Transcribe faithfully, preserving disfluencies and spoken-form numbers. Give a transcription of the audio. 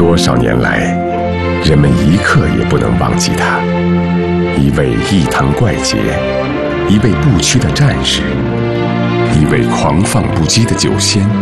多少年来，人们一刻也不能忘记他，一位一堂怪杰，一位不屈的战士，一位狂放不羁的酒仙。